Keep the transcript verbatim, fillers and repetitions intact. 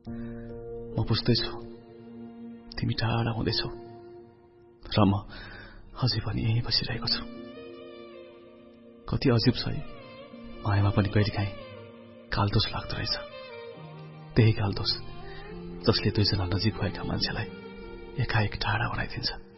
म बुझ्दैछु तिमी टाढा हुँदैछौ र म अझै पनि यहीँ बसिरहेको छु। कति अजीब छ है, मायामा पनि कहिलेकाहीँ कालदोष लाग्दो रहेछ। त्यही कालदोष जसले दुईजना नजिक भएका मान्छेलाई एकाएक टाढा बनाइदिन्छ।